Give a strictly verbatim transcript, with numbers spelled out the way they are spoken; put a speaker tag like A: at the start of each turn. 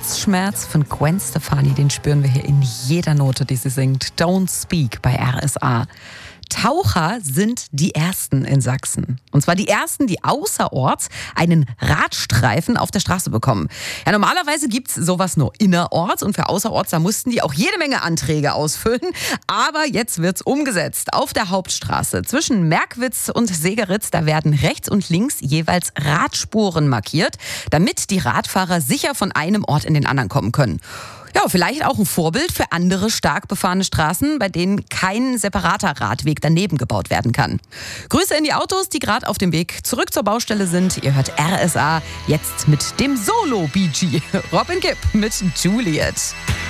A: Herzschmerz von Gwen Stefani, den spüren wir hier in jeder Note, die sie singt. Don't Speak bei R S A. Taucher sind die Ersten in Sachsen. Und zwar die Ersten, die außerorts einen Radstreifen auf der Straße bekommen. Ja, normalerweise gibt's sowas nur innerorts und für außerorts, da mussten die auch jede Menge Anträge ausfüllen. Aber jetzt wird's umgesetzt. Auf der Hauptstraße zwischen Merkwitz und Segeritz, da werden rechts und links jeweils Radspuren markiert, damit die Radfahrer sicher von einem Ort in den anderen kommen können. Ja, vielleicht auch ein Vorbild für andere stark befahrene Straßen, bei denen kein separater Radweg daneben gebaut werden kann. Grüße in die Autos, die gerade auf dem Weg zurück zur Baustelle sind. Ihr hört R S A jetzt mit dem Solo-Bee Gee. Robin Gibb mit Juliet.